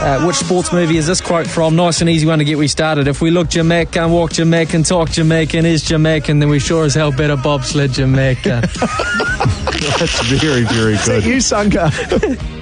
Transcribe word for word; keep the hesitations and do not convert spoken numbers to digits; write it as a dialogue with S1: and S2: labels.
S1: Uh, which sports movie is this quote from? Nice and easy one to get we started. If we look Jamaican, walk Jamaican, talk Jamaican, is Jamaican, then we sure as hell better bobsled Jamaica.
S2: That's very, very good.
S3: Is that you, Sunka?